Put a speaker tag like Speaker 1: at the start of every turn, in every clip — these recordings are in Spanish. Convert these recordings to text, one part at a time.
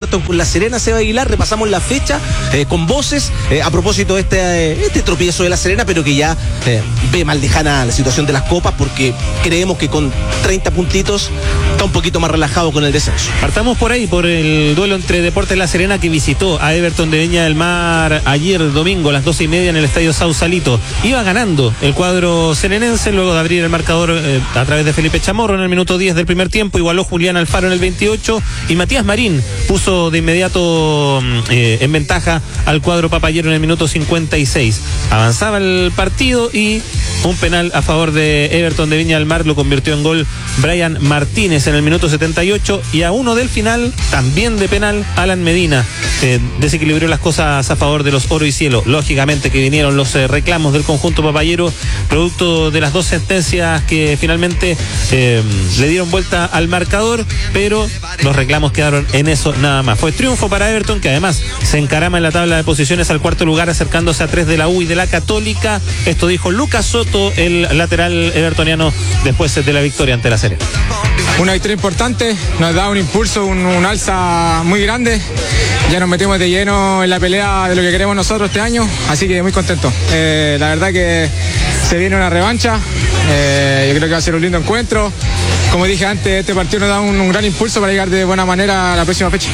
Speaker 1: Everton con La Serena, Seba Aguilar. Repasamos la fecha con voces a propósito de este tropiezo de La Serena, pero que ya ve mal lejana la situación de las copas, porque creemos que con 30 puntitos está un poquito más relajado con el descenso.
Speaker 2: Partamos por ahí, por el duelo entre Deportes La Serena, que visitó a Everton de Viña del Mar ayer domingo a las 12:30 en el estadio Sausalito. Iba ganando el cuadro serenense luego de abrir el marcador a través de Felipe Chamorro en el minuto 10 del primer tiempo. Igualó Julián Alfaro en el 28 y Matías Marín puso de inmediato en ventaja al cuadro papayero en el minuto 56. Avanzaba el partido y un penal a favor de Everton de Viña del Mar lo convirtió en gol Brian Martínez en el minuto 78, y a uno del final, también de penal, Alan Medina desequilibró las cosas a favor de los Oro y Cielo. Lógicamente que vinieron los reclamos del conjunto papayero, producto de las dos sentencias que finalmente le dieron vuelta al marcador, pero los reclamos quedaron en eso nada más. Fue triunfo para Everton, que además se encarama en la tabla de posiciones al cuarto lugar, acercándose a 3 de la U y de la Católica. Esto dijo Lucas Soto, el lateral evertoniano, después de la victoria ante La Serena.
Speaker 3: Una victoria importante, nos da un impulso, un alza muy grande. Ya nos metemos de lleno en la pelea de lo que queremos nosotros este año, así que muy contento. La verdad que se viene una revancha, yo creo que va a ser un lindo encuentro. Como dije antes, este partido nos da un gran impulso para llegar de buena manera a la próxima fecha.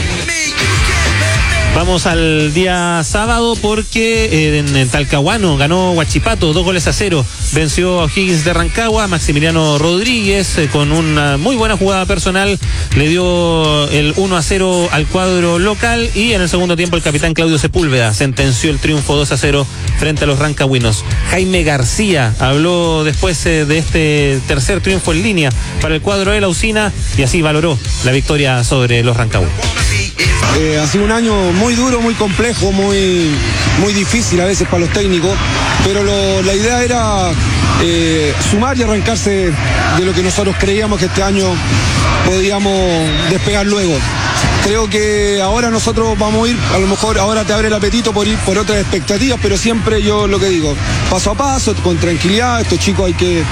Speaker 2: Vamos al día sábado, porque en Talcahuano ganó Huachipato 2-0. Venció a O'Higgins de Rancagua. Maximiliano Rodríguez, con una muy buena jugada personal, le dio el 1-0 al cuadro local, y en el segundo tiempo el capitán Claudio Sepúlveda sentenció el triunfo 2-0 frente a los rancagüinos. Jaime García habló después de este tercer triunfo en línea para el cuadro de la Usina, y así valoró la victoria sobre los rancagüinos.
Speaker 4: Ha sido un año muy duro, muy complejo, muy difícil a veces para los técnicos, pero la idea era sumar y arrancarse de lo que nosotros creíamos que este año podíamos despegar luego. Creo que ahora nosotros vamos a ir, a lo mejor ahora te abre el apetito por ir por otras expectativas, pero siempre yo lo que digo, paso a paso, con tranquilidad. Estos chicos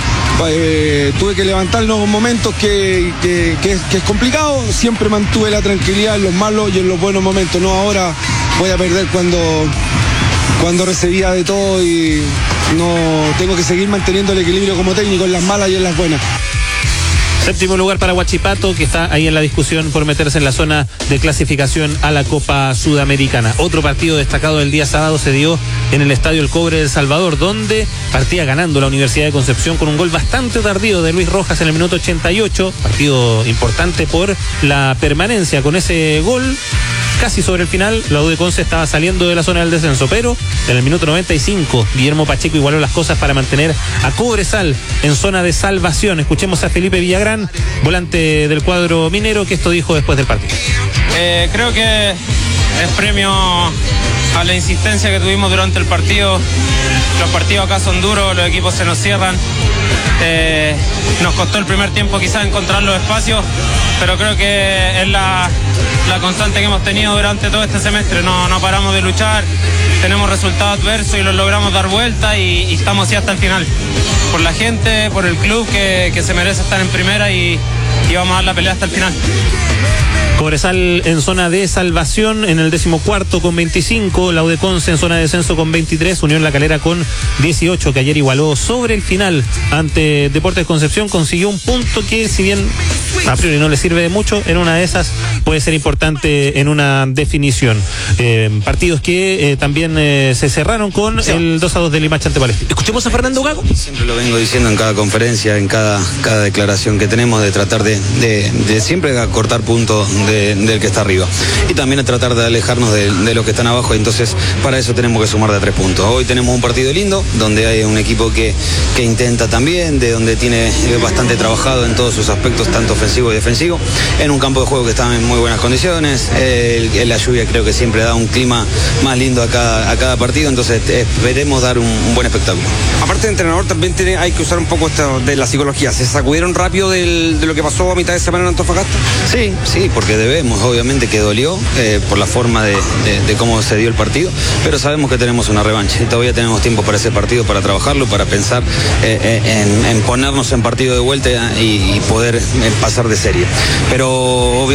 Speaker 4: tuve que levantarlos en momentos que es complicado. Siempre mantuve la tranquilidad en los malos y en los buenos momentos. No, ahora voy a perder cuando recibía de todo, y no tengo que seguir manteniendo el equilibrio como técnico en las malas y en las buenas.
Speaker 2: Séptimo lugar para Huachipato, que está ahí en la discusión por meterse en la zona de clasificación a la Copa Sudamericana. Otro partido destacado del día sábado se dio en el Estadio El Cobre de El Salvador, donde partía ganando la Universidad de Concepción con un gol bastante tardío de Luis Rojas en el minuto 88. Partido importante por la permanencia. Con ese gol casi sobre el final, la U de Conce estaba saliendo de la zona del descenso, pero en el minuto 95 Guillermo Pacheco igualó las cosas para mantener a Cobresal en zona de salvación. Escuchemos a Felipe Villagrán, volante del cuadro minero, que esto dijo después del partido.
Speaker 5: Creo que es premio a la insistencia que tuvimos durante el partido. Los partidos acá son duros, los equipos se nos cierran. Nos costó el primer tiempo quizás encontrar los espacios, pero creo que es la constante que hemos tenido durante todo este semestre. No paramos de luchar, tenemos resultados adversos y los logramos dar vuelta, y estamos así hasta el final. Por la gente, por el club que se merece estar en primera, y vamos a dar la pelea hasta el final.
Speaker 2: Cobresal en zona de salvación en el 14º con 25, la U de Conce en zona de descenso con 23, Unión La Calera con 18, que ayer igualó sobre el final ante Deportes Concepción. Consiguió un punto que, si bien a priori no le sirve de mucho, en una de esas puede ser importante en una definición. Partidos que también se cerraron con el 2-2 de Limache ante Palestina.
Speaker 1: Escuchemos a Fernando Gago.
Speaker 6: Siempre lo vengo diciendo en cada conferencia, en cada declaración que tenemos, de tratar de siempre acortar puntos del que está arriba, y también a tratar de alejarnos de los que están abajo. Entonces, para eso tenemos que sumar de 3 puntos. Hoy tenemos un partido lindo, donde hay un equipo que intenta también, de donde tiene bastante trabajado en todos sus aspectos, tanto ofensivo y defensivo, en un campo de juego que está en muy buenas condiciones. La lluvia creo que siempre da un clima más lindo a cada partido, entonces esperemos dar un buen espectáculo.
Speaker 7: Aparte de entrenador, también hay que usar un poco esto de la psicología. ¿Se sacudieron rápido de lo que pasó a mitad de semana en Antofagasta?
Speaker 6: Sí, porque debemos, obviamente que dolió por la forma de cómo se dio el partido, pero sabemos que tenemos una revancha y todavía tenemos tiempo para ese partido, para trabajarlo, para pensar en ponernos en partido de vuelta y poder pasar de serie. Pero obviamente que el fútbol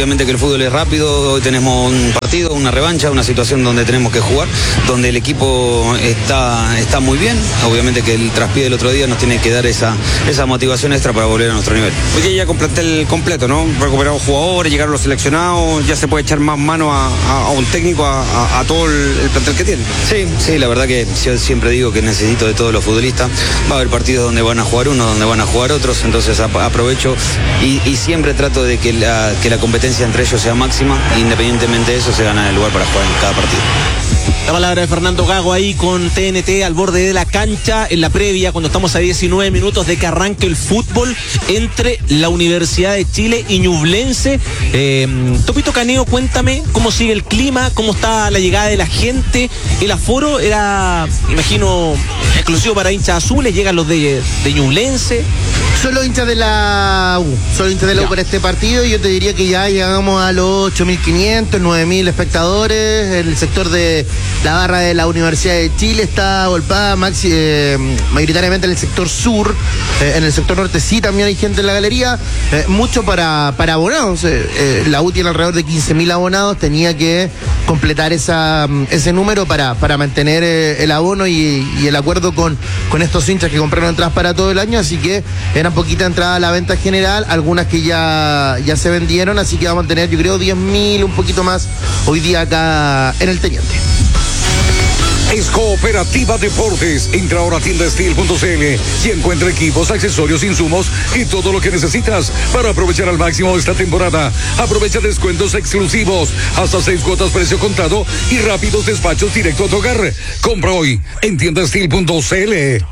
Speaker 6: fútbol es rápido, hoy tenemos un partido, una revancha, una situación donde tenemos que jugar, donde el equipo está muy bien. Obviamente que el traspié del otro día nos tiene que dar esa motivación extra para volver a nuestro nivel.
Speaker 7: Oye, ya con plantel completo, ¿no? Recuperamos jugadores, llegaron los seleccionados, ya se puede echar más mano a un técnico, a todo el plantel que tiene.
Speaker 6: Sí, la verdad que yo siempre digo que necesito de todos los futbolistas. Va a haber partidos donde van a jugar unos, donde van a jugar otros, entonces aprovecho y siempre trato de que la competencia entre ellos sea máxima, independientemente de eso se gana el lugar para jugar en cada partido.
Speaker 1: La palabra de Fernando Gago ahí con TNT al borde de la cancha en la previa, cuando estamos a 19 minutos de que arranque el fútbol entre la Universidad de Chile y Ñublense. Topito Caneo, cuéntame cómo sigue el clima, cómo está la llegada de la gente. El aforo era, imagino, exclusivo para hinchas azules, llegan los de Ñublense.
Speaker 8: Solo hinchas de la U, para este partido, y yo te diría que ya llegamos a los 8.500, 9.000 espectadores. El sector de la barra de la Universidad de Chile está golpeada mayoritariamente en el sector sur. En el sector norte sí también hay gente en la galería, mucho para abonados. La U tiene alrededor de 15.000 abonados, tenía que completar ese número para mantener el abono y el acuerdo con estos hinchas que compraron entradas para todo el año, así que eran poquitas entradas a la venta general, algunas que ya se vendieron, así que vamos a tener, yo creo, 10.000, un poquito más hoy día acá en el Teniente.
Speaker 9: Es Cooperativa Deportes. Entra ahora a tiendasteel.cl y encuentra equipos, accesorios, insumos y todo lo que necesitas para aprovechar al máximo esta temporada. Aprovecha descuentos exclusivos, hasta 6 cuotas precio contado y rápidos despachos directo a tu hogar. Compra hoy en tiendasteel.cl.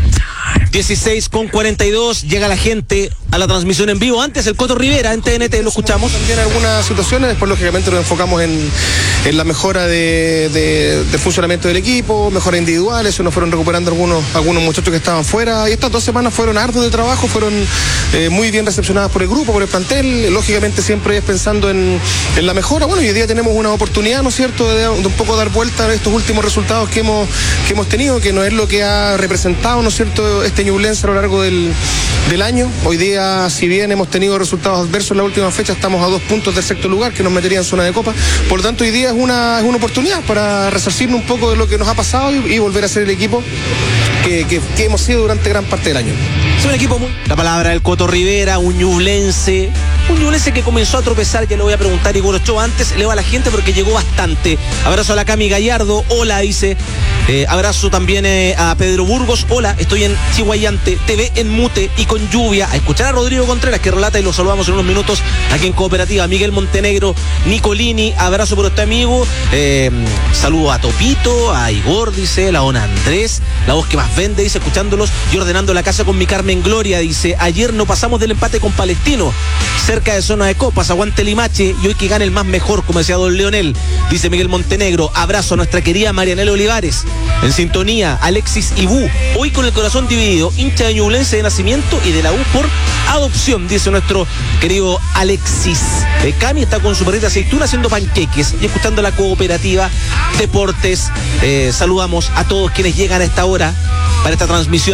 Speaker 1: 16:42, llega la gente a la transmisión en vivo. Antes el Coto Rivera en TNT, lo escuchamos.
Speaker 10: También algunas situaciones, después lógicamente nos enfocamos en la mejora de funcionamiento del equipo, mejoras individuales, se nos fueron recuperando algunos muchachos que estaban fuera, y estas 2 semanas fueron arduas de trabajo, fueron muy bien recepcionadas por el grupo, por el plantel, lógicamente siempre es pensando en la mejora. Bueno, y hoy día tenemos una oportunidad, ¿no es cierto?, de un poco dar vuelta a estos últimos resultados que hemos tenido, que no es lo que ha representado, ¿no es cierto?, este Ñublense a lo largo del año. Hoy día, si bien hemos tenido resultados adversos en la última fecha, estamos a 2 puntos del sexto lugar, que nos metería en zona de copa. Por lo tanto, hoy día es una oportunidad para resarcirnos un poco de lo que nos ha pasado y volver a ser el equipo que hemos sido durante gran parte del año.
Speaker 1: Es un equipo muy... La palabra del Coto Rivera, un Ñublense que comenzó a tropezar, ya le voy a preguntar Igor Ochoa. Antes leo a la gente porque llegó bastante. Abrazo a la Cami Gallardo, hola, dice. Abrazo también a Pedro Burgos, hola, estoy en Chihuayante, TV en mute y con lluvia. A escuchar a Rodrigo Contreras, que relata, y lo saludamos en unos minutos aquí en Cooperativa. Miguel Montenegro, Nicolini, abrazo por este amigo. Saludo a Topito, a Igor, dice, la Ona Andrés, la voz que más vende, dice, escuchándolos y ordenando la casa con mi Carmen Gloria, dice, ayer no pasamos del empate con Palestino, cerca de zona de copas, aguante Limache, y hoy que gane el más mejor, como decía don Leonel, dice Miguel Montenegro. Abrazo a nuestra querida Marianela Olivares, en sintonía, Alexis Ibú, hoy con el corazón dividido, hincha de Ñublense de nacimiento y de la U por adopción, dice nuestro querido Alexis. Cami está con su perrita aceituna haciendo panqueques y escuchando la Cooperativa Deportes. Saludamos a todos quienes llegan a esta hora para esta transmisión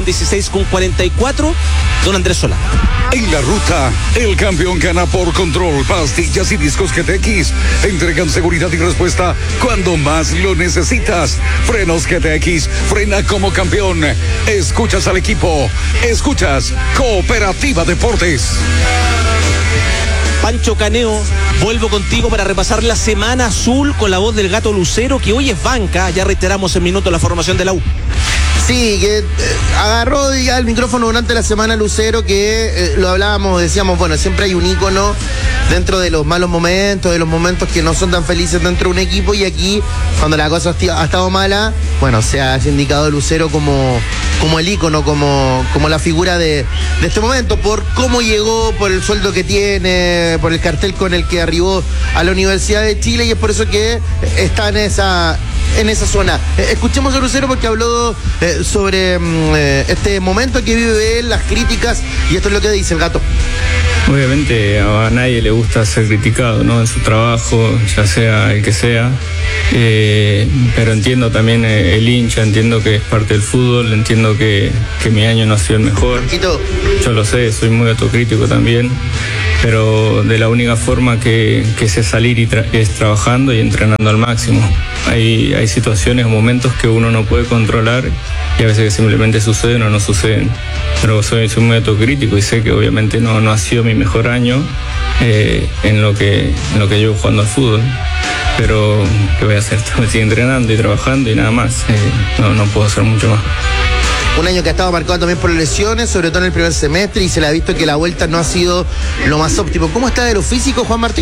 Speaker 1: 16:44. Don Andrés Solá.
Speaker 9: En la ruta, el campeón gana por control. Pastillas y discos GTX entregan seguridad y respuesta cuando más lo necesitas. Frenos GTX, frena como campeón. Escuchas al equipo, escuchas Cooperativa Deportes.
Speaker 1: Pancho Caneo, vuelvo contigo para repasar la semana azul con la voz del Gato Lucero, que hoy es banca. Ya reiteramos en minutos la formación de la U.
Speaker 8: Sí, que agarró ya el micrófono durante la semana Lucero, que lo hablábamos, decíamos, bueno, siempre hay un ícono dentro de los malos momentos, de los momentos que no son tan felices dentro de un equipo, y aquí, cuando la cosa ha estado mala, bueno, se ha indicado Lucero como el ícono, como la figura de este momento, por cómo llegó, por el sueldo que tiene, por el cartel con el que arribó a la Universidad de Chile, y es por eso que está en esa zona. Escuchemos a Lucero porque habló sobre este momento que vive él, las críticas, y esto es lo que dice el Gato.
Speaker 11: Obviamente a nadie le gusta ser criticado, ¿no?, en su trabajo, ya sea el que sea, pero entiendo también el hincha, entiendo que es parte del fútbol, entiendo que mi año no ha sido el mejor. Yo lo sé, soy muy autocrítico también, pero de la única forma que sé salir es trabajando y entrenando al máximo. Hay situaciones o momentos que uno no puede controlar y a veces que simplemente suceden o no suceden, pero soy muy autocrítico y sé que obviamente no ha sido mi mejor año en lo que llevo jugando al fútbol, pero ¿qué voy a hacer? Me sigo entrenando y trabajando y nada más, no puedo hacer mucho más.
Speaker 8: Un año que ha estado marcado también por lesiones, sobre todo en el primer semestre, y se le ha visto que la vuelta no ha sido lo más óptimo. ¿Cómo está de lo físico, Juan Martín?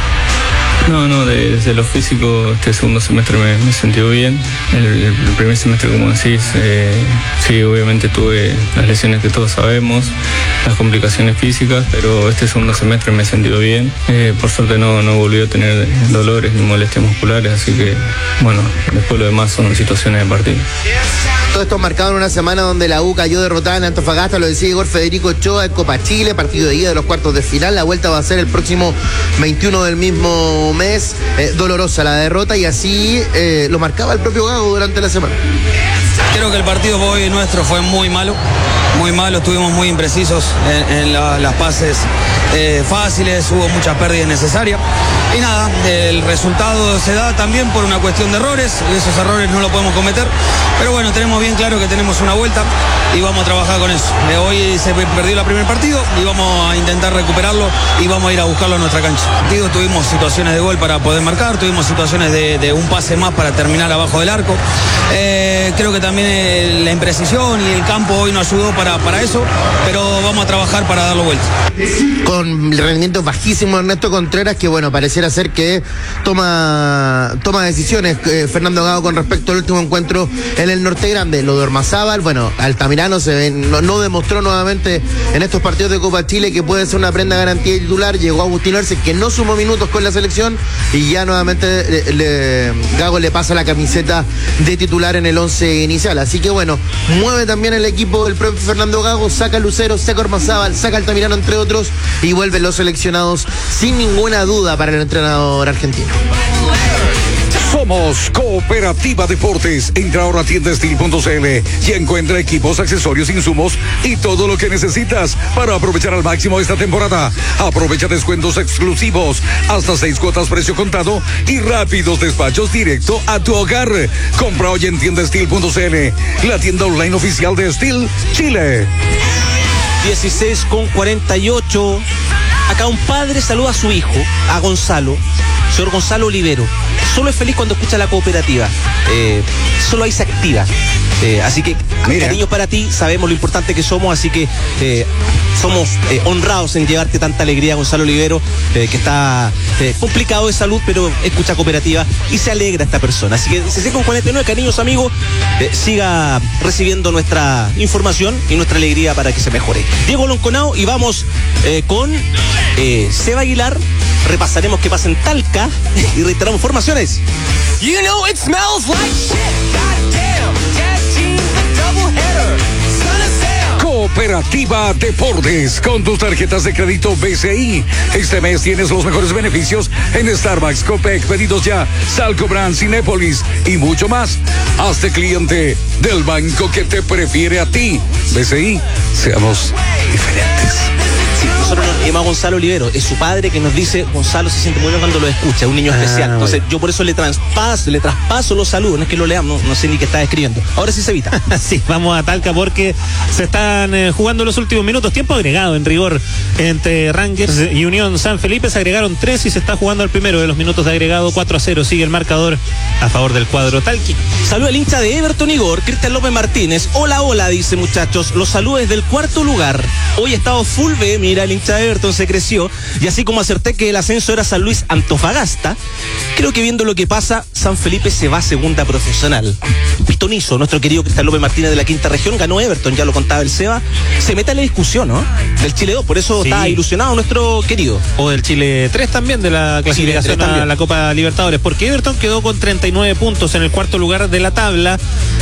Speaker 11: No, desde lo físico este segundo semestre me he sentido bien. El primer semestre, como decís, sí, obviamente tuve las lesiones que todos sabemos, las complicaciones físicas, pero este segundo semestre me he sentido bien. Por suerte no he volvido a tener dolores ni molestias musculares, así que, bueno, después lo demás son situaciones de partido.
Speaker 8: Todo esto marcado en una semana donde la U cayó derrotada en Antofagasta, lo decía Igor Federico Ochoa, en Copa Chile, partido de ida de los cuartos de final. La vuelta va a ser el próximo 21 del mismo mes. Dolorosa la derrota, y así lo marcaba el propio Gago durante la semana.
Speaker 6: Creo que el partido hoy nuestro fue muy malo, estuvimos muy imprecisos en las pases fáciles, hubo muchas pérdidas necesarias y nada, el resultado se da también por una cuestión de errores, esos errores no los podemos cometer, pero bueno, tenemos bien claro que tenemos una vuelta y vamos a trabajar con eso. Hoy se perdió el primer partido y vamos a intentar recuperarlo y vamos a ir a buscarlo a nuestra cancha. Tuvimos situaciones de gol para poder marcar, tuvimos situaciones de un pase más para terminar abajo del arco. Creo que también la imprecisión y el campo hoy nos ayudó para eso, pero vamos a trabajar para darlo vuelta.
Speaker 8: Con rendimientos bajísimos Ernesto Contreras, que bueno, pareciera ser que toma decisiones Fernando Gago con respecto al último encuentro en el Norte Grande. Lo de Ormazábal, bueno, Altamirano no demostró nuevamente en estos partidos de Copa Chile que puede ser una prenda garantía de titular. Llegó Agustín Arce, que no sumó minutos con la selección, y ya nuevamente Gago le pasa la camiseta de titular en el 11 inicial. Así que bueno, mueve también el equipo del propio Fernando Gago, saca a Lucero, saca a Ormazábal, saca a Altamirano, entre otros, y vuelven los seleccionados sin ninguna duda para el entrenador argentino.
Speaker 9: Somos Cooperativa Deportes. Entra ahora a tiendastil.cl y encuentra equipos, accesorios, insumos y todo lo que necesitas para aprovechar al máximo esta temporada. Aprovecha descuentos exclusivos, hasta 6 cuotas precio contado y rápidos despachos directo a tu hogar. Compra hoy en tiendastil.cl, la tienda online oficial de Steel Chile.
Speaker 1: 16:48. Acá un padre saluda a su hijo, a Gonzalo, señor Gonzalo Olivero. Solo es feliz cuando escucha la cooperativa. Solo ahí se activa. Así que, cariños para ti, sabemos lo importante que somos, así que somos honrados en llevarte tanta alegría, Gonzalo Olivero, que está complicado de salud, pero escucha cooperativa y se alegra esta persona. Así que 16:49, cariños amigos, siga recibiendo nuestra información y nuestra alegría para que se mejore. Diego Lonconao, y vamos con Seba Aguilar. Repasaremos qué pasa en Talca y reiteramos formaciones.
Speaker 12: You know it smells like shit. Goddamn. Tag team, the doubleheader. Son of Sam.
Speaker 9: Cooperativa Deportes, con tus tarjetas de crédito BCI. Este mes tienes los mejores beneficios en Starbucks, Copec, Pedidos Ya, Salco Brand, Cinépolis y mucho más. Hazte cliente del banco que te prefiere a ti. BCI, seamos diferentes.
Speaker 1: Sí, nosotros nos llamamos Gonzalo Olivero, es su padre que nos dice: Gonzalo se siente muy bien cuando lo escucha, es un niño especial. Entonces yo por eso le traspaso los saludos, no es que lo leamos, no sé ni qué está escribiendo. Ahora sí se evita.
Speaker 2: Sí, vamos a Talca porque se están jugando los últimos minutos, tiempo agregado en rigor entre Rangers y Unión San Felipe. Se agregaron 3 y se está jugando el primero de los minutos de agregado. 4-0 sigue el marcador a favor del cuadro talqui.
Speaker 1: Saluda al hincha de Everton Igor, Cristian López Martínez. Hola, dice, muchachos, los saludos desde el cuarto lugar. Hoy he estado full B, mira, el hincha de Everton se creció, y así como acerté que el ascenso era San Luis Antofagasta, creo que viendo lo que pasa, San Felipe se va a segunda profesional. Pitonizo, nuestro querido Cristian López Martínez de la quinta región, ganó Everton, ya lo contaba el Seba, se mete en la discusión, ¿no? Del Chile 2, por eso está ilusionado nuestro querido.
Speaker 2: O del Chile 3 también, de la clasificación a la Copa Libertadores, porque Everton quedó con 39 puntos en el cuarto lugar de la tabla,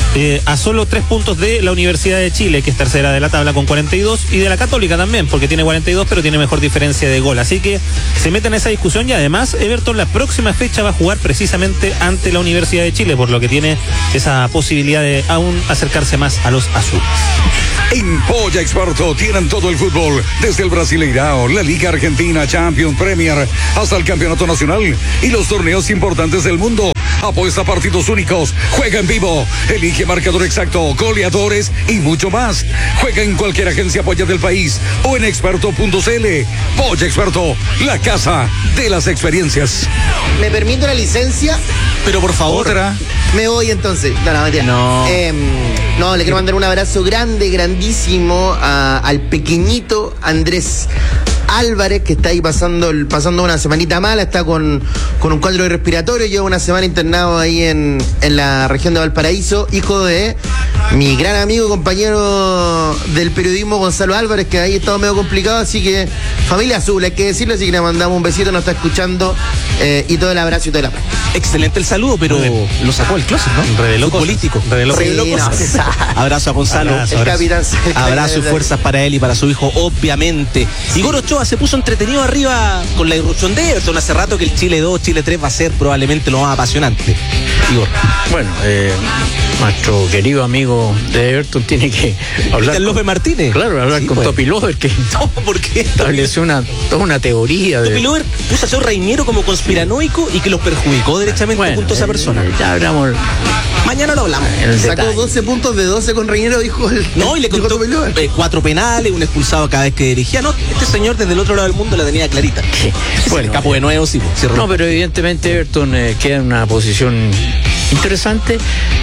Speaker 2: a solo 3 puntos de la Universidad de Chile, que es tercera de la tabla con 42, y de la Católica también, porque tiene 42, pero tiene mejor diferencia de gol. Así que se mete en esa discusión, y además Everton la próxima fecha va a jugar precisamente ante la Universidad de Chile, por lo que tiene esa posibilidad de aún acercarse más a los azules.
Speaker 9: En Polla Experto tienen todo el fútbol, desde el Brasileirao, la Liga Argentina, Champions, Premier, hasta el Campeonato Nacional y los torneos importantes del mundo. Apuesta a partidos únicos, juega en vivo, elige marcador exacto, goleadores y mucho más. Juega en cualquier agencia Polla del país o en experto.cl. Polla Experto, la casa de las experiencias.
Speaker 8: ¿Me permite una licencia?
Speaker 1: Pero por favor.
Speaker 9: Otra.
Speaker 8: Me voy entonces. No, mentira.
Speaker 1: No.
Speaker 8: No, le quiero mandar un abrazo grande, grandísimo al pequeñito Andrés Álvarez, que está ahí pasando una semanita mala, está con un cuadro respiratorio, lleva una semana internado ahí en la región de Valparaíso, hijo de mi gran amigo y compañero del periodismo Gonzalo Álvarez, que ahí estaba medio complicado, así que familia azul, hay que decirlo, así que le mandamos un besito, nos está escuchando, y todo el abrazo y toda la paz.
Speaker 1: Excelente el saludo, pero lo sacó el closet, ¿no?
Speaker 2: Reveló cosas.
Speaker 1: Político.
Speaker 2: Reveló
Speaker 1: cosas. Abrazo a Gonzalo.
Speaker 8: El capitán.
Speaker 1: Abrazo y fuerzas para él y para su hijo, obviamente. Sí. Igor Ochoa se puso entretenido arriba con la irrupción de Everton. Hace rato que el Chile 2, Chile 3 va a ser probablemente lo más apasionante. Igor.
Speaker 13: Bueno, nuestro querido amigo de Everton tiene que hablar
Speaker 1: con López Martínez.
Speaker 13: Claro, hablar sí, con Topi Lover, que
Speaker 1: no, ¿por qué?
Speaker 13: Estableció toda una teoría de...
Speaker 1: Topi Lover puso a ser Reiniero como conspiranoico y que los perjudicó derechamente junto a esa persona.
Speaker 13: Ya hablamos.
Speaker 1: Mañana lo hablamos.
Speaker 8: Sacó 12 puntos de 12 con Reiniero, dijo el...
Speaker 1: No, y le contó 4 penales, un expulsado cada vez que dirigía. No, este señor desde el otro lado del mundo la tenía clarita.
Speaker 13: Sí.
Speaker 1: Bueno, el capo de nuevo, sí.
Speaker 13: No, pero evidentemente Everton queda en una posición interesante,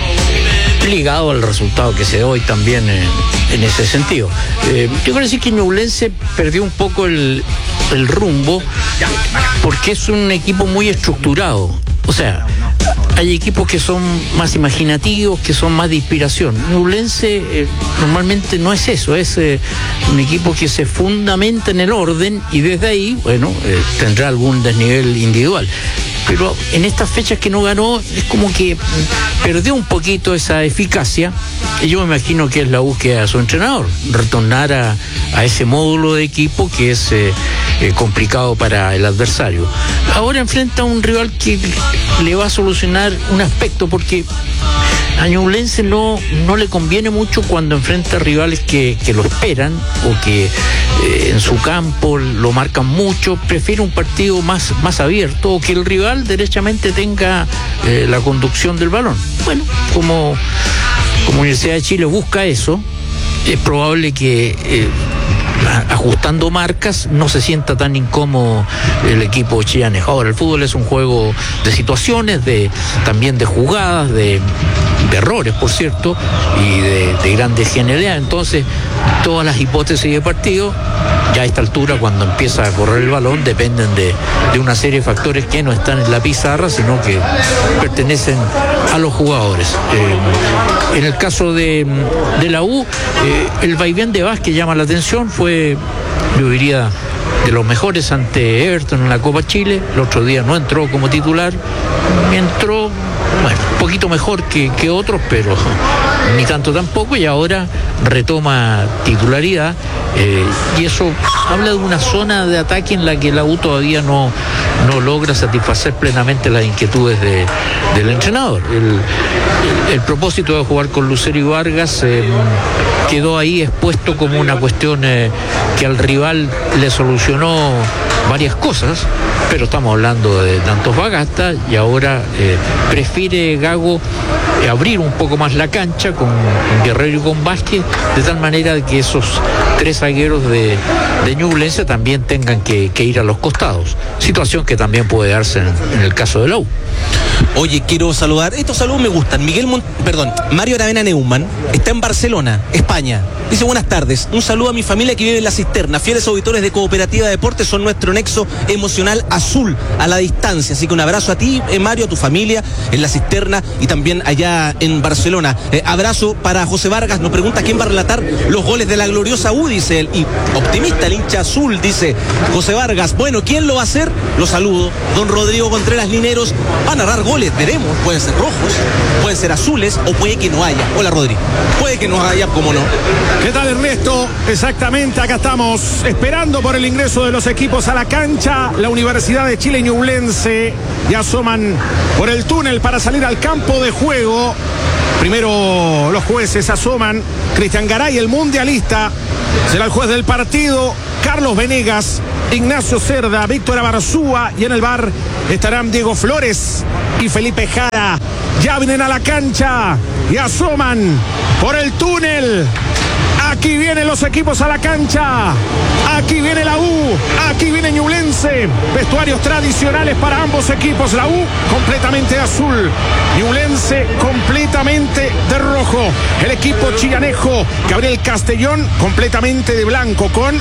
Speaker 13: ligado al resultado que se da hoy también en ese sentido. Yo quiero decir que Ñublense perdió un poco el rumbo, porque es un equipo muy estructurado. O sea, hay equipos que son más imaginativos, que son más de inspiración. Ñublense normalmente no es eso, es un equipo que se fundamenta en el orden y desde ahí, bueno, tendrá algún desnivel individual. Pero en estas fechas que no ganó, es como que perdió un poquito esa eficacia, y yo me imagino que es la búsqueda de su entrenador, retornar a ese módulo de equipo que es complicado para el adversario. Ahora enfrenta a un rival que le va a solucionar un aspecto, porque a Ñublense no le conviene mucho cuando enfrenta a rivales que lo esperan o que en su campo lo marcan mucho. Prefiere un partido más abierto, o que el rival derechamente tenga la conducción del balón. Bueno, como Universidad de Chile busca eso, es probable que ajustando marcas no se sienta tan incómodo el equipo chilenés. Ahora, el fútbol es un juego de situaciones, también de jugadas, de errores, por cierto, y de grandes genialidades. Entonces, todas las hipótesis de partido, ya a esta altura, cuando empieza a correr el balón, dependen de una serie de factores que no están en la pizarra, sino que pertenecen a los jugadores. En el caso de la U, el vaivén de Vázquez llama la atención. Fue, yo diría, de los mejores ante Everton en la Copa Chile. El otro día no entró como titular, entró, bueno, un poquito mejor que otros, pero ni tanto tampoco, y ahora retoma titularidad, y eso habla de una zona de ataque en la que la U todavía no logra satisfacer plenamente las inquietudes del entrenador. El propósito de jugar con Lucero y Vargas quedó ahí expuesto como una cuestión que al rival le solucionó varias cosas, pero estamos hablando de Antofagasta, y ahora prefiere Gago abrir un poco más la cancha con Guerrero y con Vázquez, de tal manera que esos 3 zagueros de Ñublense también tengan que ir a los costados, situación que también puede darse en el caso de la U.
Speaker 1: Oye, quiero saludar, estos saludos me gustan. Mario Aravena Neumann está en Barcelona, España. Dice: buenas tardes, un saludo a mi familia que vive en La Cisterna. Fieles auditores de Cooperativa Deportes, son nuestro nexo emocional azul a la distancia. Así que un abrazo a ti, Mario, a tu familia en La Cisterna y también allá en Barcelona. Abrazo para José Vargas, nos pregunta quién va a relatar los goles de la gloriosa U, dice él. Y optimista, el hincha azul, dice José Vargas. Bueno, ¿quién lo va a hacer? Lo saludo. Don Rodrigo Contreras Lineros va a narrar goles, veremos. Pueden ser rojos, pueden ser azules, o puede que no haya. Hola, Rodrigo. Puede que no haya, como no.
Speaker 14: ¿Qué tal, Ernesto? Exactamente, acá estamos esperando por el ingreso de los equipos a la cancha. La Universidad de Chile y Ñublense ya asoman por el túnel para salir al campo de juego. Primero los jueces asoman. Cristian Garay, el mundialista, será el juez del partido. Carlos Venegas, Ignacio Cerda, Víctor Abarzúa, y en el bar estarán Diego Flores y Felipe Jara. Ya vienen a la cancha y asoman por el túnel. Aquí vienen los equipos a la cancha. Aquí viene la U. Aquí viene Ñublense. Vestuarios tradicionales para ambos equipos. La U completamente azul. Ñublense completamente de rojo. El equipo chillanejo, Gabriel Castellón, completamente de blanco, con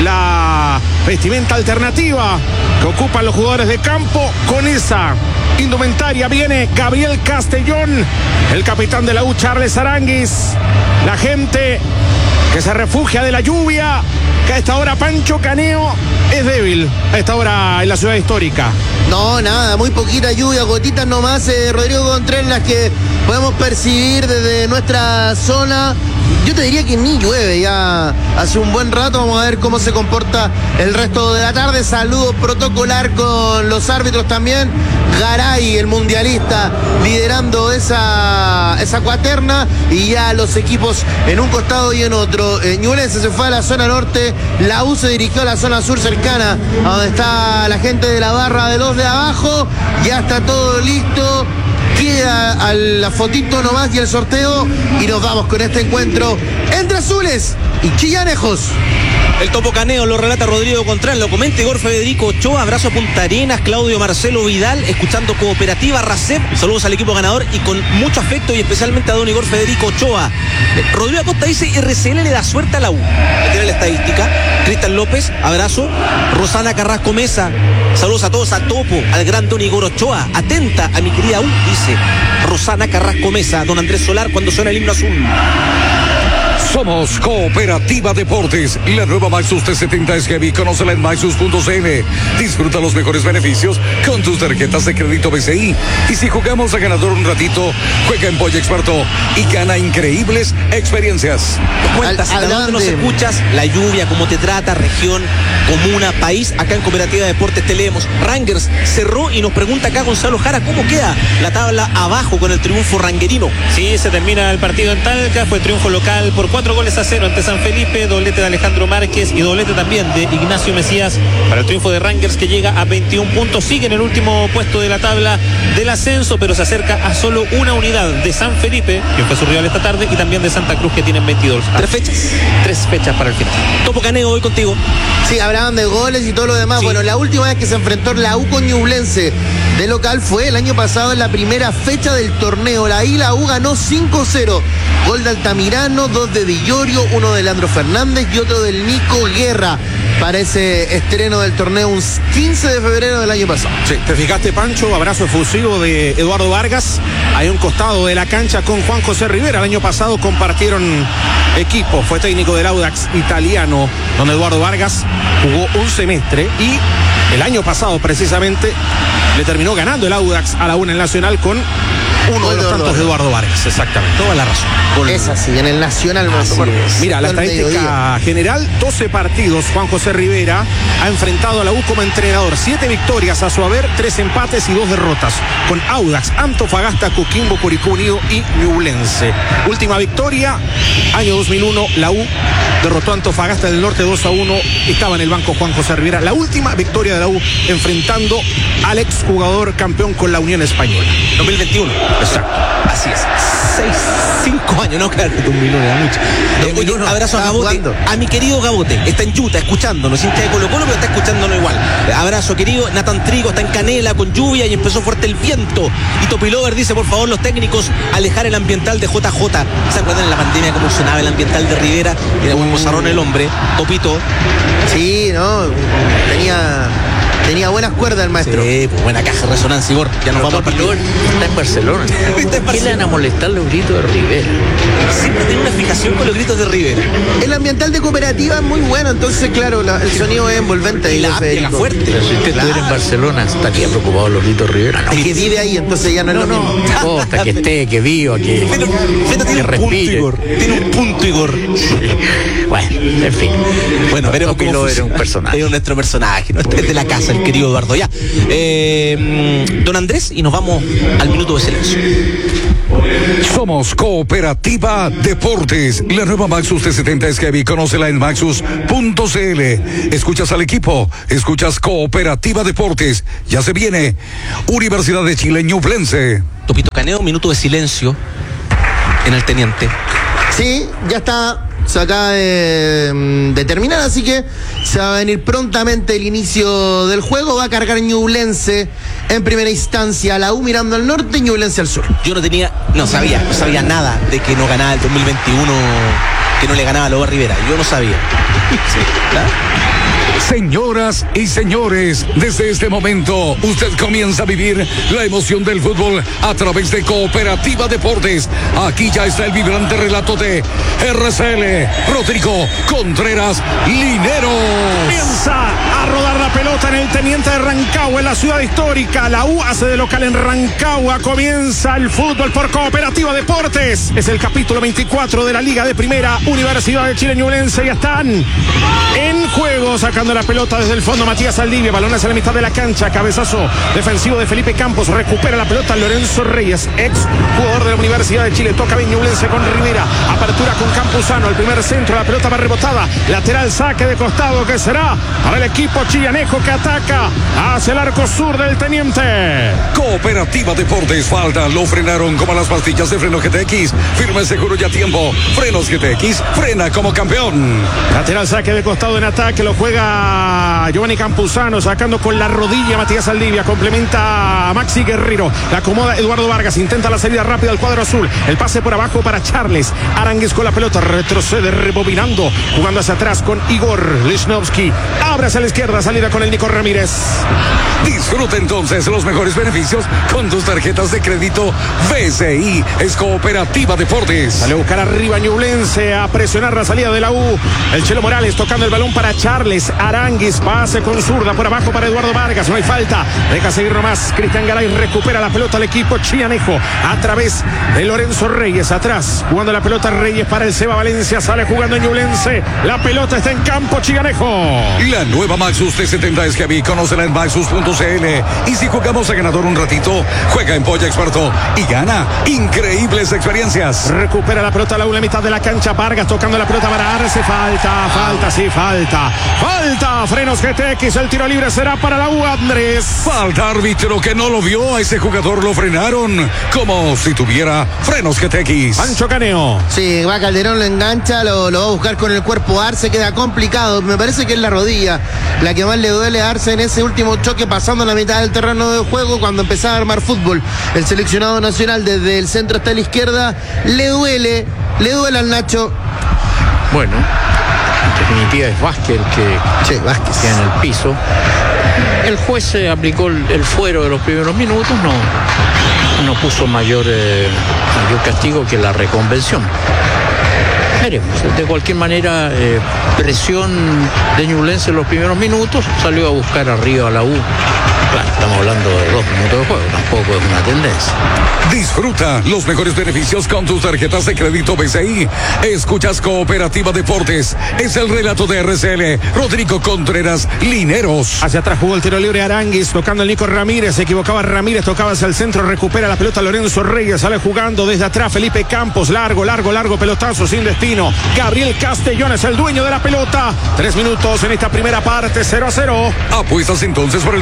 Speaker 14: la vestimenta alternativa que ocupan los jugadores de campo. Con esa indumentaria viene Gabriel Castellón, el capitán de la U, Charles Aranguis. La gente que se refugia de la lluvia, que a esta hora Pancho Caneo es débil, a esta hora en la ciudad histórica.
Speaker 8: No, nada, muy poquita lluvia, gotitas nomás, Rodrigo Contreras, las que podemos percibir desde nuestra zona. Yo te diría que ni llueve ya hace un buen rato. Vamos a ver cómo se comporta el resto de la tarde. Saludo protocolar con los árbitros también. Garay, el mundialista, liderando esa cuaterna, y ya los equipos en un costado y en otro. Ñublense se fue a la zona norte, la U se dirigió a la zona sur cercana, a donde está la gente de la barra de los de abajo. Ya está todo listo. Queda a la fotito nomás y el sorteo, y nos vamos con este encuentro entre azules y chillanejos.
Speaker 1: El Topo Caneo lo relata Rodrigo Contreras, lo comenta Igor Federico Ochoa. Abrazo a Punta Arenas, Claudio Marcelo Vidal, escuchando Cooperativa Racep. Saludos al equipo ganador y con mucho afecto, y especialmente a don Igor Federico Ochoa. Rodrigo Acosta dice: RCL le da suerte a la U. Tiene la estadística. Cristian López, abrazo. Rosana Carrasco Mesa, saludos a todos, a Topo, al gran don Igor Ochoa. Atenta a mi querida U, dice Rosana Carrasco Mesa. Don Andrés Solar, cuando suena el himno azul.
Speaker 9: Somos Cooperativa Deportes. La nueva Maxus T70 es heavy. Conócela en maxus.cl. Disfruta los mejores beneficios con tus tarjetas de crédito BCI. Y si jugamos a ganador un ratito, juega en Pollo Experto y gana increíbles experiencias.
Speaker 1: Cuentas, ¿a dónde nos escuchas? La lluvia, cómo te trata, región, comuna, país. Acá en Cooperativa Deportes te leemos. Rangers cerró, y nos pregunta acá Gonzalo Jara, ¿cómo queda la tabla abajo con el triunfo ranguerino?
Speaker 2: Sí, se termina el partido en Talca. Fue triunfo local por 4-0 ante San Felipe, doblete de Alejandro Márquez y doblete también de Ignacio Mesías para el triunfo de Rangers, que llega a 21 puntos, sigue en el último puesto de la tabla del ascenso, pero se acerca a solo una unidad de San Felipe, que fue su rival esta tarde, y también de Santa Cruz, que tienen 22.
Speaker 1: 3 fechas.
Speaker 2: 3 fechas para el final.
Speaker 1: Topo Caneo, voy contigo.
Speaker 8: Sí, hablaban de goles y todo lo demás. Sí. Bueno, la última vez que se enfrentó la U con Ñublense de local fue el año pasado, en la primera fecha del torneo. Ahí la U ganó 5-0. Gol de Altamirano, 2 de Villorio, 1 de Leandro Fernández y otro del Nico Guerra, para ese estreno del torneo un 15 de febrero del año pasado.
Speaker 14: Sí, te fijaste, Pancho, abrazo efusivo de Eduardo Vargas, ahí a un costado de la cancha con Juan José Rivera. El año pasado compartieron equipo, fue técnico del Audax italiano, donde Eduardo Vargas jugó un semestre, y el año pasado precisamente le terminó ganando el Audax a la U en el Nacional con uno de los tantos de Eduardo Vargas. Exactamente, toda la razón.
Speaker 8: Es así, en el Nacional.
Speaker 14: Mira, la estadística general: 12 partidos. Juan José Rivera ha enfrentado a la U como entrenador, 7 victorias a su haber, 3 empates y 2 derrotas, con Audax, Antofagasta, Coquimbo, Curicó Unido y Ñublense. Última victoria, año 2001, la U derrotó a Antofagasta del Norte 2-1, estaba en el banco Juan José Rivera. La última victoria de la U enfrentando al exjugador campeón con la Unión Española.
Speaker 1: 2021.
Speaker 14: Exacto.
Speaker 1: Así es. 5 años, no, claro, 2001 era mucho. Oye, abrazo a Gabote, jugando. A mi querido Gabote, está en Chuta escuchándonos, hincha de Colo-Colo, pero está escuchándonos igual. Abrazo, querido. Nathan Trigo está en Canela con lluvia y empezó fuerte el viento. Y Topilover dice: por favor, los técnicos, alejar el ambiental de JJ. ¿Se acuerdan en la pandemia cómo sonaba el ambiental de Rivera? Era un mozarrón el hombre. Topito.
Speaker 8: Sí, no, Tenía buenas cuerdas el maestro.
Speaker 1: Sí, pues buena caja de resonancia, Igor. Ya nos vamos al partido.
Speaker 13: Está en Barcelona. ¿Qué le van a molestar los gritos de Rivera?
Speaker 1: Siempre tiene una fijación con los gritos de Rivera.
Speaker 8: El ambiental de Cooperativa es muy bueno, entonces claro, el sonido es envolvente.
Speaker 1: Y la app llega fuerte.
Speaker 13: Pero si usted estuviera en Barcelona, estaría preocupado los gritos de Rivera.
Speaker 8: Es que vive ahí, entonces ya no es lo mismo.
Speaker 13: No importa que esté, que viva, que respire.
Speaker 1: Tiene un punto, Igor.
Speaker 13: Bueno, en fin.
Speaker 1: Bueno, veremos cómo
Speaker 13: Pilo era un personaje.
Speaker 1: Es nuestro personaje, ¿no? Es de la casa, el querido Eduardo. Ya. Don Andrés, y nos vamos al minuto de silencio.
Speaker 9: Somos Cooperativa Deportes. La nueva Maxus T70 es heavy. Conócela en maxus.cl. Escuchas al equipo, escuchas Cooperativa Deportes. Ya se viene Universidad de Chile Ñublense.
Speaker 1: Topito Caneo, minuto de silencio en el Teniente.
Speaker 8: Sí, ya está. Se acaba de terminar, así que se va a venir prontamente el inicio del juego. Va a cargar Ñublense en primera instancia, la U mirando al norte y Ñublense al sur.
Speaker 1: Yo no sabía nada de que no ganaba el 2021, que no le ganaba a Loba Rivera. Yo no sabía. Sí, ¿verdad?
Speaker 9: Señoras y señores, desde este momento usted comienza a vivir la emoción del fútbol a través de Cooperativa Deportes. Aquí ya está el vibrante relato de RCL, Rodrigo Contreras Linero.
Speaker 14: Comienza a rodar la pelota en el Teniente de Rancagua, en la ciudad histórica. La U hace de local en Rancagua. Comienza el fútbol por Cooperativa Deportes. Es el capítulo 24 de la Liga de Primera. Universidad de Chile Ñublense ya están en juego, sacando la pelota desde el fondo Matías Saldivia. Balón hacia la mitad de la cancha. Cabezazo defensivo de Felipe Campos. Recupera la pelota Lorenzo Reyes, ex jugador de la Universidad de Chile. Toca bien Ñublense con Rivera. Apertura con Campuzano. El primer centro. La pelota va rebotada. Lateral, saque de costado que será para el equipo chillanejo que ataca hacia el arco sur del Teniente.
Speaker 9: Cooperativa Deportes. Falta. Lo frenaron como las pastillas de freno GTX. Firme, seguro y a tiempo. Frenos GTX. Frena como campeón.
Speaker 14: Lateral, saque de costado en ataque. Lo juega Giovanni Campuzano, sacando con la rodilla Matías Saldivia. Complementa a Maxi Guerrero. La acomoda Eduardo Vargas. Intenta la salida rápida al cuadro azul. El pase por abajo para Charles. Arangues con la pelota. Retrocede rebobinando. Jugando hacia atrás con Igor Lichnowsky. Abre hacia la izquierda. Salida con el Nico Ramírez.
Speaker 9: Disfruta entonces los mejores beneficios con tus tarjetas de crédito BCI. Es Cooperativa Deportes.
Speaker 14: Sale a buscar arriba Ñublense, a presionar la salida de la U. El Chelo Morales tocando el balón para Charles. Aranguis, pase con zurda por abajo para Eduardo Vargas. No hay falta. Deja seguir nomás. Cristian Garay recupera la pelota al equipo chillanejo a través de Lorenzo Reyes. Atrás, jugando la pelota Reyes para el Seba Valencia. Sale jugando en Ñublense. La pelota está en campo chillanejo.
Speaker 9: La nueva Maxus T70 es heavy. Conócela en maxus.cl. Y si jugamos a ganador un ratito, juega en Polla Experto y gana increíbles experiencias.
Speaker 14: Recupera la pelota a la una mitad de la cancha. Vargas tocando la pelota para Arce. Falta. Frenos GTX. El tiro libre será para la U, Andrés.
Speaker 9: Falta, árbitro, que no lo vio. A ese jugador lo frenaron como si tuviera frenos GTX.
Speaker 14: Pancho Caneo.
Speaker 8: Sí, va Calderón, lo engancha, lo va a buscar con el cuerpo. Arce queda complicado. Me parece que es la rodilla la que más le duele a Arce en ese último choque, pasando la mitad del terreno de juego cuando empezaba a armar fútbol. El seleccionado nacional desde el centro hasta la izquierda le duele al Nacho.
Speaker 13: Bueno, en definitiva es Vázquez el que
Speaker 8: Vázquez
Speaker 13: queda en el piso. El juez aplicó el fuero de los primeros minutos, no puso mayor castigo que la reconvención. Veremos. De cualquier manera, presión de Ñublense en los primeros minutos, salió a buscar arriba a la U. Claro, estamos hablando de 2 minutos de juego, tampoco es una tendencia.
Speaker 9: Disfruta los mejores beneficios con tus tarjetas de crédito BCI. Escuchas Cooperativa Deportes. Es el relato de RCL, Rodrigo Contreras Lineros.
Speaker 14: Hacia atrás jugó el tiro libre Aranguis, tocando el Nico Ramírez. Se equivocaba Ramírez, tocaba hacia el centro, recupera la pelota Lorenzo Reyes. Sale jugando desde atrás Felipe Campos. Largo, pelotazo sin destino. Gabriel Castellón es el dueño de la pelota. 3 minutos en esta primera parte, 0-0.
Speaker 9: Apuestas entonces por el doblete de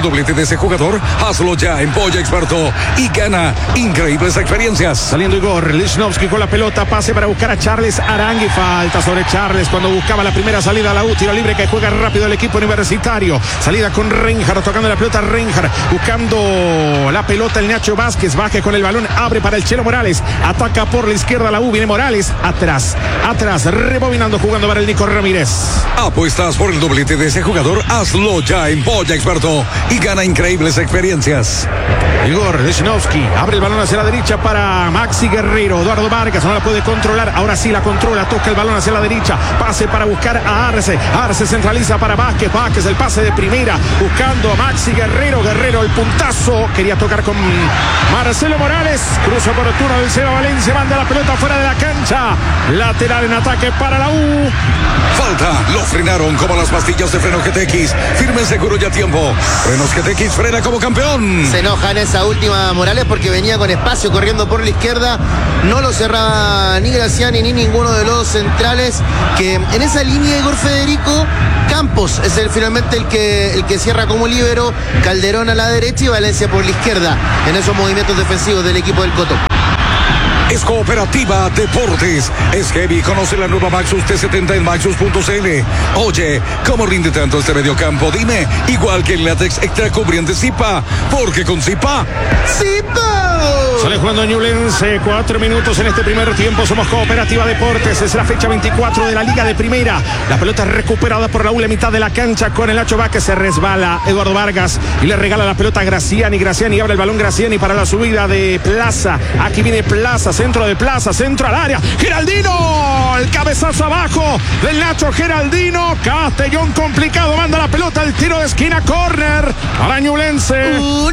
Speaker 9: ese jugador, hazlo ya en Polla Experto y gana increíbles experiencias.
Speaker 14: Saliendo Igor Lichnowsky con la pelota, pase para buscar a Charles Arangui, falta sobre Charles cuando buscaba la primera salida a la U, tiro libre que juega rápido el equipo universitario, salida con Reinhardt, tocando la pelota Reinhardt, buscando la pelota el Nacho Vázquez con el balón, abre para el Chelo Morales, ataca por la izquierda la U, viene Morales, atrás, rebobinando, jugando para el Nico Ramírez.
Speaker 9: Apuestas por el doblete de ese jugador, hazlo ya en Polla Experto y gana increíbles experiencias.
Speaker 14: Igor Lichnowsky abre el balón hacia la derecha para Maxi Guerrero. Eduardo Vargas no la puede controlar, ahora sí la controla, toca el balón hacia la derecha, pase para buscar a Arce, centraliza para Vázquez, el pase de primera, buscando a Maxi Guerrero, el puntazo, quería tocar con Marcelo Morales, cruce oportuno del Seba Valencia, manda la pelota fuera de la cancha, lateral en ataque para la U.
Speaker 9: Falta, lo frenaron como las pastillas de freno GTX, firme, seguro y a tiempo. Frenos GTX, frena como campeón.
Speaker 8: Se enoja en esa última Morales porque venía con espacio corriendo por la izquierda, no lo cerraba ni Graciani ni ninguno de los centrales, que en esa línea Igor Federico Campos es finalmente el que cierra como líbero, Calderón a la derecha y Valencia por la izquierda en esos movimientos defensivos del equipo del Coto.
Speaker 9: Es Cooperativa Deportes. Es heavy. Conoce la nueva Maxus T70 en maxus.cl. Oye, ¿cómo rinde tanto este mediocampo? Dime, igual que el látex extra cubriente Zipa. Porque con Zipa...
Speaker 14: ¡Zipa! Sale jugando Ñublense, 4 minutos en este primer tiempo. Somos Cooperativa Deportes. Es la fecha 24 de la Liga de Primera. La pelota es recuperada por Raúl en mitad de la cancha con el Nacho Vázquez. Se resbala Eduardo Vargas y le regala la pelota a Graciani. Graciani abre el balón, Graciani para la subida de Plaza. Aquí viene Plaza, centro de Plaza, centro al área. Geraldino, el cabezazo abajo del Nacho Geraldino. Castellón complicado, manda la pelota, el tiro de esquina, córner para Ñublense.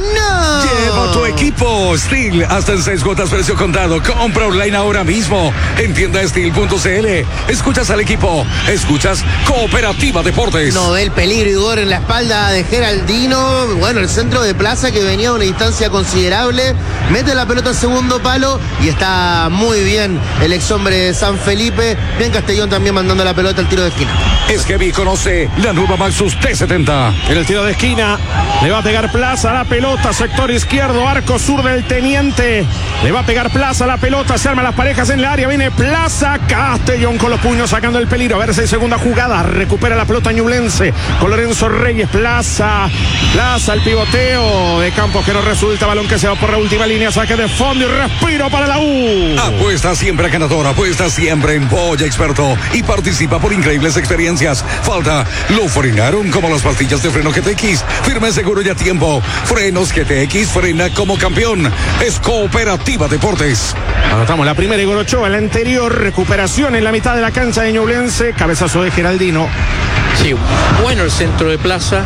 Speaker 9: Lleva tu equipo Steel hasta en 6 cuotas precio contado. Compra online ahora mismo en tiendasteel.cl. Escuchas al equipo, escuchas Cooperativa Deportes.
Speaker 8: No ve el peligro Igor en la espalda de Geraldino. Bueno, el centro de Plaza que venía a una distancia considerable, mete la pelota al segundo palo y está muy bien el ex hombre de San Felipe. Bien Castellón también mandando la pelota al tiro de esquina.
Speaker 9: Es que conoce la nueva Maxus T70.
Speaker 14: En el tiro de esquina le va a pegar Plaza a la pelota, sector izquierdo, arco sur del Teniente. Le va a pegar Plaza a la pelota, se arman las parejas en el área, viene Plaza, Castellón con los puños sacando el peligro. A ver si hay segunda jugada, recupera la pelota Ñublense con Lorenzo Reyes. Plaza, el pivoteo de Campos que no resulta, balón que se va por la última línea, saque de fondo y respiro para la U.
Speaker 9: Apuesta siempre ganador, apuesta siempre en Polla Experto y participa por increíbles experiencias. Falta, lo frenaron como las pastillas de freno GTX, firme, seguro y a tiempo. Frenos GTX, frena como campeón. Es Cooperativa Deportes.
Speaker 14: Anotamos la primera, Igor Ochoa, la anterior, recuperación en la mitad de la cancha de Ñublense, cabezazo de Geraldino.
Speaker 13: Sí, bueno el centro de Plaza,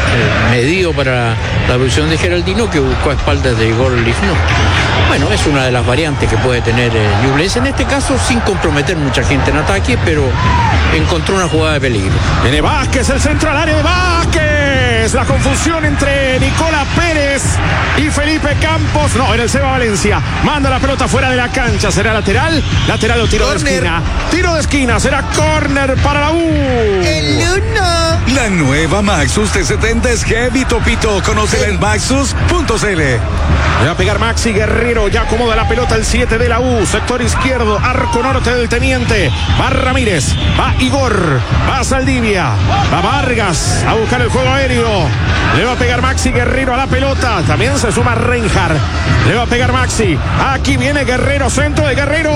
Speaker 13: medido para la posición de Geraldino, que buscó a espaldas de Igor Lichnowsky. Bueno, es una de las variantes que puede tener Ñublense, en este caso sin comprometer mucha gente en ataque, pero encontró una jugada de peligro.
Speaker 14: Viene Vázquez, el centro al área de Vázquez. La confusión entre Nicola Pérez y Felipe Campos. No, era el Seba Valencia. Manda la pelota fuera de la cancha. ¿Será lateral? Lateral o tiro corner de esquina. Tiro de esquina. Será córner para la U.
Speaker 8: El uno.
Speaker 9: La nueva Maxus T70 es heavy, topito. Conócela en maxus.cl.
Speaker 14: Le va a pegar Maxi Guerrero. Ya acomoda la pelota el 7 de la U. Sector izquierdo. Arco norte del Teniente. Va Ramírez. Va Igor. Va Saldivia. Va Vargas a buscar el juego aéreo. Le va a pegar Maxi Guerrero a la pelota. También se suma Reinhardt. Le va a pegar Maxi. Aquí viene Guerrero. Centro de Guerrero.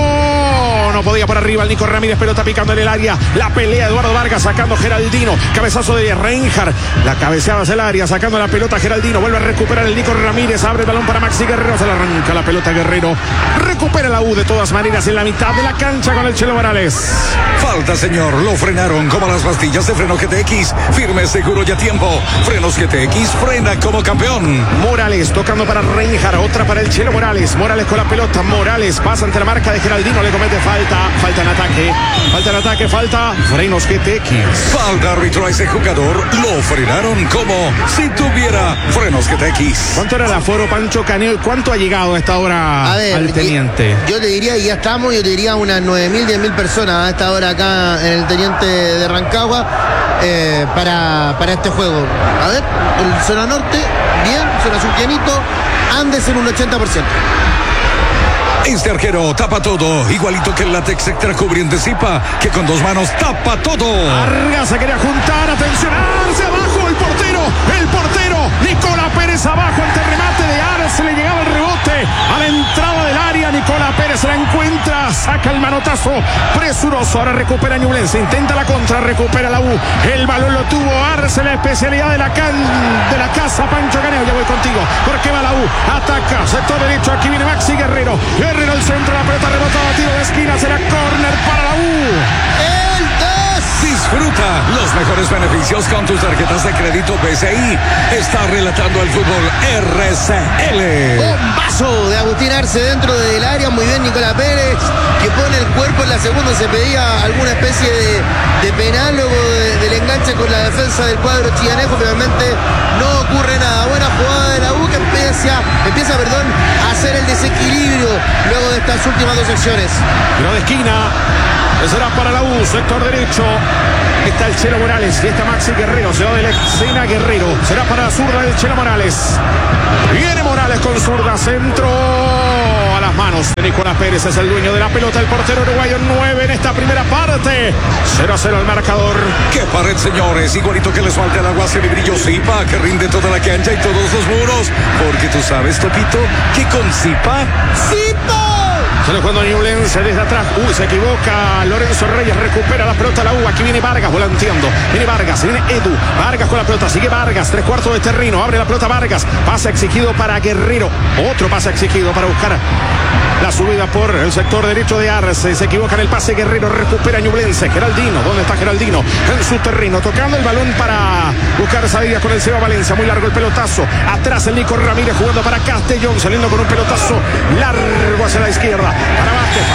Speaker 14: No podía por arriba el Nico Ramírez. Pelota picando en el área. La pelea Eduardo Vargas sacando Geraldino. Cabezazo de Reinhardt. La cabeceada hacia el área. Sacando la pelota Geraldino. Vuelve a recuperar el Nico Ramírez. Abre el balón para Maxi Guerrero. Se le arranca la pelota Guerrero. Recupera la U de todas maneras en la mitad de la cancha con el Chelo Morales.
Speaker 9: Falta, señor. Lo frenaron como las pastillas de freno GTX. Firme, seguro y a tiempo. Frenos GTX, frena como campeón.
Speaker 14: Morales tocando para Reinhardt. Otra para el Chelo Morales. Morales con la pelota. Morales pasa ante la marca de Geraldino. Le comete falta. Falta en ataque. Falta en ataque. Falta. Frenos GTX.
Speaker 9: Falta, árbitro, a ese jugador. Lo frenaron como si tuviera frenos GTX.
Speaker 14: ¿Cuánto era el aforo, Pancho Canel? ¿Cuánto ha llegado a esta hora al Teniente?
Speaker 8: Yo te diría, y ya estamos, yo te diría unas 9.000, 10.000 personas a esta hora acá en el Teniente de Rancagua para este juego. A ver, el zona norte, bien, zona sur llenito, Andes en un 80%.
Speaker 9: Este arquero tapa todo, igualito que el látex extra cubriente Zipa, que con 2 manos tapa todo.
Speaker 14: Vargas se quería juntar, atención, Arce abajo, el portero, Nicolás Pérez abajo ante el remate de Arce, le llegaba el rebote a la entrada del área, Nicolás Pérez la encuentra, saca el manotazo presuroso, ahora recupera Ñublense, intenta la contra, recupera la U, el balón lo tuvo Arce, la especialidad de la casa, Pancho Caneo, ya voy contigo, porque va la U, ataca, sector derecho, aquí viene Maxi Guerrero al centro, la pelota rebotada, tiro de esquina, será córner para la U.
Speaker 8: El 2.
Speaker 9: Disfruta los mejores beneficios con tus tarjetas de crédito BCI. Está relatando el fútbol RCL.
Speaker 8: Bombazo de Agustín Arce dentro del área, muy bien Nicolás Pérez, que pone el cuerpo en la segunda, se pedía alguna especie de penal luego del enganche con la defensa del cuadro chillanejo, finalmente no ocurre nada. Buena jugada de la U que empieza a hacer el desequilibrio luego de estas últimas 2 acciones.
Speaker 14: Tiro de esquina, será para la U, sector derecho. Está el Chelo Morales y está Maxi Guerrero. Se va de la escena Guerrero. Será para la zurda del Chelo Morales. Viene Morales con zurda, centro a las manos de Nicolás Pérez. Es el dueño de la pelota, el portero uruguayo. 9 en esta primera parte. 0-0 el marcador.
Speaker 9: ¡Qué pared, señores! Igualito que les falta el agua y brillo Zipa, que rinde toda la cancha y todos los muros. Porque tú sabes, Topito, que con Zipa...
Speaker 8: ¡Zipa!
Speaker 14: Sale cuando Ñublense desde atrás. Se equivoca Lorenzo Reyes. Recupera la pelota la U. Aquí viene Vargas volanteando. Viene Vargas, viene Edu. Vargas con la pelota. Sigue Vargas. 3/4 de terreno. Abre la pelota Vargas. Pase exigido para Guerrero. Otro pase exigido para buscar la subida por el sector derecho de Arce. Se equivoca en el pase Guerrero. Recupera Ñublense. Geraldino. ¿Dónde está Geraldino? En su terreno. Tocando el balón para buscar salida con el Seba Valencia. Muy largo el pelotazo. Atrás el Nico Ramírez jugando para Castellón. Saliendo con un pelotazo largo hacia la izquierda. Para Vázquez,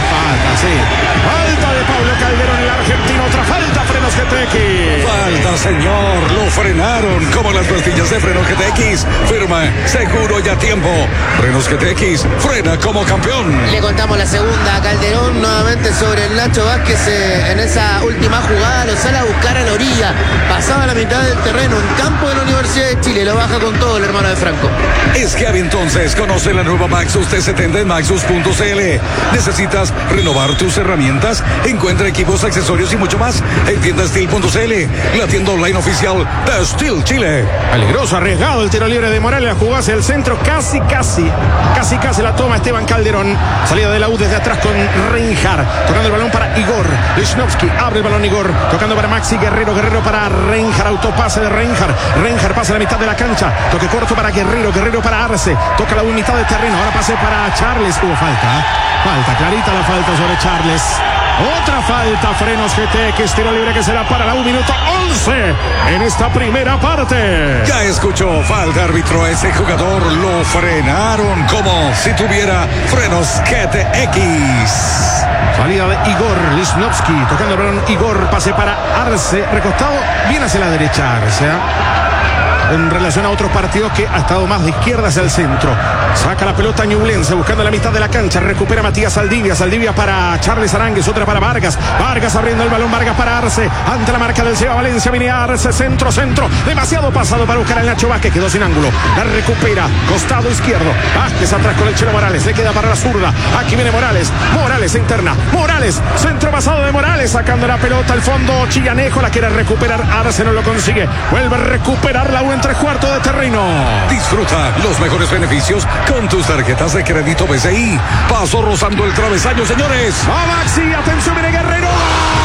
Speaker 14: falta de Pablo Calderón, el argentino, otra falta, frenos GTX.
Speaker 9: Falta, señor, lo frenaron como las pastillas de freno GTX. Firma, seguro y a tiempo. Frenos GTX, frena como campeón.
Speaker 8: Le contamos la segunda a Calderón, nuevamente sobre el Nacho Vázquez en esa última jugada, lo sale a buscar a la orilla, pasaba la mitad del terreno, en campo de la Universidad de Chile, lo baja con todo el hermano de Franco.
Speaker 9: Es que entonces conoce la nueva Maxus T70 en Maxus.cl. ¿Necesitas renovar tus herramientas? Encuentra equipos, accesorios y mucho más en tiendasteel.cl, la tienda online oficial de Steel Chile.
Speaker 14: Peligroso, arriesgado el tiro libre de Morales, la jugó hacia el centro, casi la toma Esteban Calderón. Salida de la U desde atrás con Reinhardt, tocando el balón para Igor Lichnowsky, abre el balón Igor, tocando para Maxi Guerrero para Reinhardt, autopase de Reinhardt pasa a la mitad de la cancha, toque corto para Guerrero para Arce, toca la mitad de terreno, ahora pase para Charles. Hubo falta, clarita la falta sobre Charles. Otra falta, frenos GTX, tiro libre que será para la U, minuto 11 en esta primera parte.
Speaker 9: Ya escuchó, falta árbitro, ese jugador lo frenaron como si tuviera frenos GTX.
Speaker 14: Salida de Igor Lichnowsky, tocando el balón Igor, pase para Arce, recostado, bien hacia la derecha Arce, en relación a otros partidos que ha estado más de izquierda hacia el centro. Saca la pelota Ñublense buscando la mitad de la cancha. Recupera Matías Saldivia para Charles Aránguez, otra para Vargas abriendo el balón, Vargas para Arce, ante la marca del Seba Valencia, viene Arce, centro, demasiado pasado para buscar al Nacho Vázquez, quedó sin ángulo, la recupera, costado izquierdo, Vázquez atrás con el Chelo Morales, le queda para la zurda, aquí viene Morales interna, centro pasado de Morales, sacando la pelota al fondo, Chillanejo la quiere recuperar, Arce no lo consigue, vuelve a recuperar la U en 3/4 de terreno.
Speaker 9: Disfruta los mejores beneficios con tus tarjetas de crédito BCI. Paso rozando el travesaño, señores.
Speaker 14: ¡Va Maxi! ¡Atención, viene Guerrero!